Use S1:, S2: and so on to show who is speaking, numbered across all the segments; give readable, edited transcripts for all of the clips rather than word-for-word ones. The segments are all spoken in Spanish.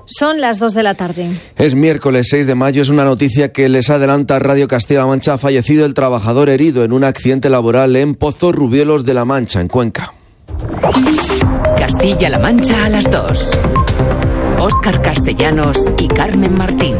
S1: Son las 2 de la tarde.
S2: Es miércoles 6 de mayo, es una noticia que les adelanta Radio Castilla-La Mancha. Ha fallecido el trabajador herido en un accidente laboral en Pozorrubielos de la Mancha, en Cuenca.
S3: Castilla-La Mancha a las 2. Óscar Castellanos y Carmen Martín.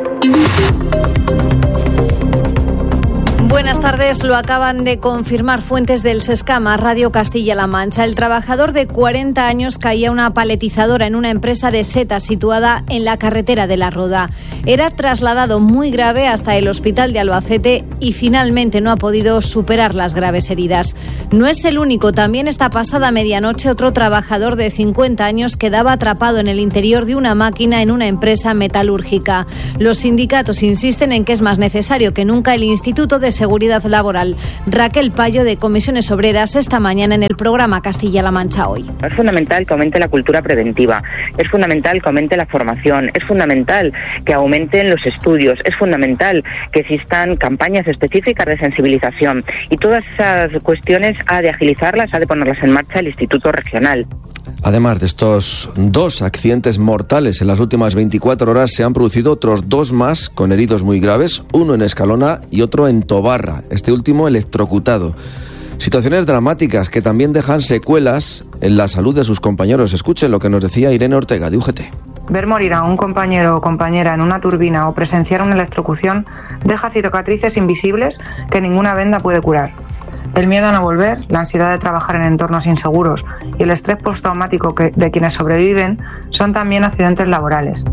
S1: Buenas tardes, lo acaban de confirmar fuentes del Sescama, Radio Castilla-La Mancha. El trabajador de 40 años caía una paletizadora en una empresa de setas situada en la carretera de La Roda. Era trasladado muy grave hasta el hospital de Albacete y finalmente no ha podido superar las graves heridas. No es el único, también esta pasada medianoche otro trabajador de 50 años quedaba atrapado en el interior de una máquina en una empresa metalúrgica. Los sindicatos insisten en que es más necesario que nunca el Instituto de Seguridad Laboral. Raquel Payo, de Comisiones Obreras, esta mañana en el programa Castilla-La Mancha Hoy.
S4: Es fundamental que aumente la cultura preventiva, es fundamental que aumente la formación, es fundamental que aumenten los estudios, es fundamental que existan campañas específicas de sensibilización y todas esas cuestiones ha de agilizarlas, ha de ponerlas en marcha el Instituto Regional.
S2: Además de estos 2 accidentes mortales en las últimas 24 horas, se han producido otros 2 más con heridos muy graves, uno en Escalona y otro en Tobarra, este último electrocutado. Situaciones dramáticas que también dejan secuelas en la salud de sus compañeros. Escuchen lo que nos decía Irene Ortega, de UGT.
S5: Ver morir a un compañero o compañera en una turbina o presenciar una electrocución deja cicatrices invisibles que ninguna venda puede curar. El miedo a no volver, la ansiedad de trabajar en entornos inseguros y el estrés postraumático de quienes sobreviven son también accidentes laborales.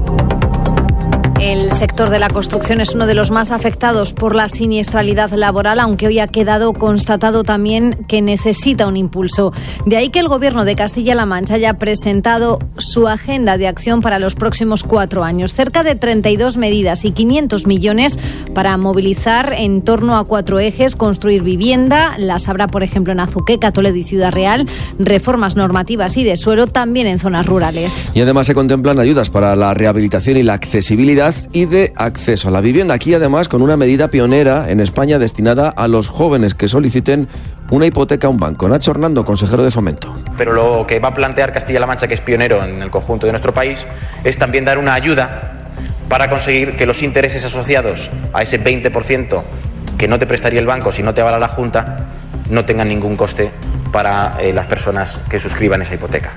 S1: El sector de la construcción es uno de los más afectados por la siniestralidad laboral, aunque hoy ha quedado constatado también que necesita un impulso. De ahí que el Gobierno de Castilla-La Mancha haya presentado su agenda de acción para los próximos 4 años. Cerca de 32 medidas y 500 millones para movilizar en torno a 4 ejes: construir vivienda, las habrá por ejemplo en Azuqueca, Toledo y Ciudad Real, reformas normativas y de suelo también en zonas rurales.
S2: Y además se contemplan ayudas para la rehabilitación y la accesibilidad y de acceso a la vivienda. Aquí además con una medida pionera en España destinada a los jóvenes que soliciten una hipoteca a un banco. Nacho Hernando, consejero de Fomento.
S6: Pero lo que va a plantear Castilla-La Mancha, que es pionero en el conjunto de nuestro país, es también dar una ayuda para conseguir que los intereses asociados a ese 20% que no te prestaría el banco si no te avala la Junta no tengan ningún coste para las personas que suscriban esa hipoteca.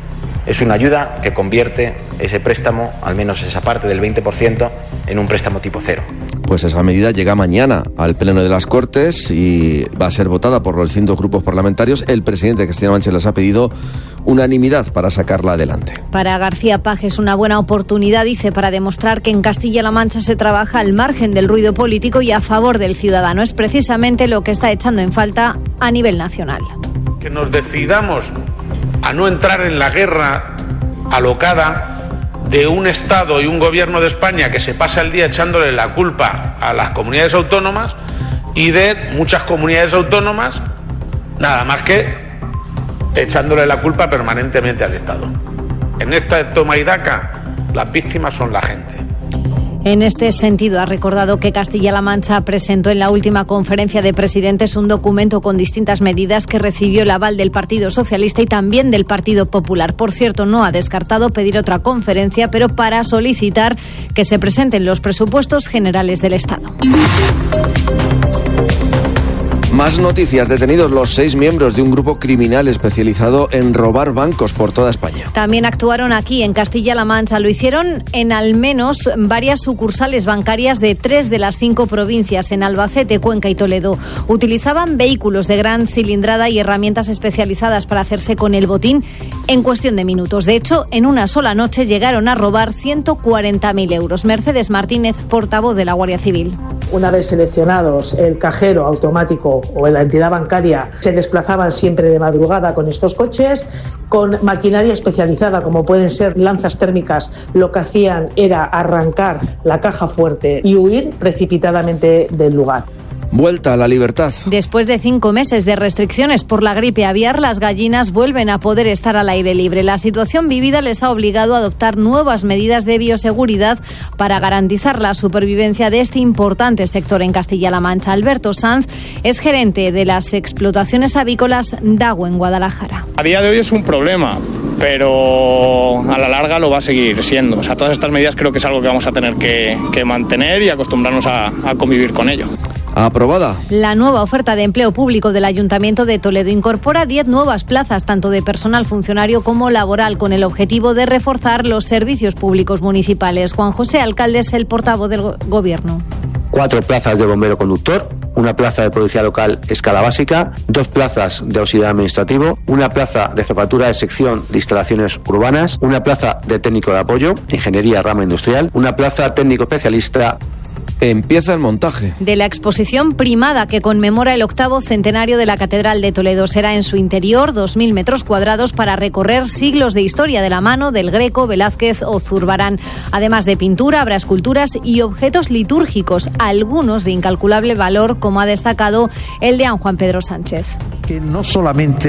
S6: Es una ayuda que convierte ese préstamo, al menos esa parte del 20%, en un préstamo tipo cero.
S2: Pues esa medida llega mañana al Pleno de las Cortes y va a ser votada por los distintos grupos parlamentarios. El presidente de Castilla-La Mancha les ha pedido unanimidad para sacarla adelante.
S1: Para García Paje es una buena oportunidad, dice, para demostrar que en Castilla-La Mancha se trabaja al margen del ruido político y a favor del ciudadano. Es precisamente lo que está echando en falta a nivel nacional.
S7: Que nos decidamos a no entrar en la guerra alocada de un Estado y un Gobierno de España que se pasa el día echándole la culpa a las comunidades autónomas y de muchas comunidades autónomas nada más que echándole la culpa permanentemente al Estado. En esta toma y daca las víctimas son la gente.
S1: En este sentido, ha recordado que Castilla-La Mancha presentó en la última conferencia de presidentes un documento con distintas medidas que recibió el aval del Partido Socialista y también del Partido Popular. Por cierto, no ha descartado pedir otra conferencia, pero para solicitar que se presenten los presupuestos generales del Estado.
S2: Más noticias. Detenidos los 6 miembros de un grupo criminal especializado en robar bancos por toda España.
S1: También actuaron aquí en Castilla-La Mancha. Lo hicieron en al menos varias sucursales bancarias de 3 de las 5 provincias, en Albacete, Cuenca y Toledo. Utilizaban vehículos de gran cilindrada y herramientas especializadas para hacerse con el botín en cuestión de minutos. De hecho, en una sola noche llegaron a robar 140.000 euros. Mercedes Martínez, portavoz de la Guardia Civil.
S8: Una vez seleccionados el cajero automático o la entidad bancaria, se desplazaban siempre de madrugada con estos coches, con maquinaria especializada como pueden ser lanzas térmicas. Lo que hacían era arrancar la caja fuerte y huir precipitadamente del lugar.
S2: Vuelta a la libertad.
S1: Después de 5 meses de restricciones por la gripe aviar, las gallinas vuelven a poder estar al aire libre. La situación vivida les ha obligado a adoptar nuevas medidas de bioseguridad para garantizar la supervivencia de este importante sector en Castilla-La Mancha. Alberto Sanz es gerente de las explotaciones avícolas Dago en Guadalajara.
S9: A día de hoy es un problema. pero a la larga lo va a seguir siendo. O sea, todas estas medidas creo que es algo que vamos a tener que mantener y acostumbrarnos a convivir con ello.
S2: Aprobada.
S1: La nueva oferta de empleo público del Ayuntamiento de Toledo incorpora 10 nuevas plazas, tanto de personal funcionario como laboral, con el objetivo de reforzar los servicios públicos municipales. Juan José Alcalde es el portavoz del Gobierno.
S10: 4 plazas de bombero conductor, 1 plaza de policía local escala básica, 2 plazas de auxiliar administrativo, 1 plaza de jefatura de sección de instalaciones urbanas, 1 plaza de técnico de apoyo, ingeniería rama industrial, 1 plaza técnico especialista.
S2: Empieza el montaje
S1: de la exposición Primada, que conmemora el 8º centenario de la Catedral de Toledo. Será en su interior 2.000 metros cuadrados para recorrer siglos de historia de la mano del Greco, Velázquez o Zurbarán. Además de pintura, habrá esculturas y objetos litúrgicos, algunos de incalculable valor, como ha destacado el deán Juan Pedro Sánchez.
S11: Que no solamente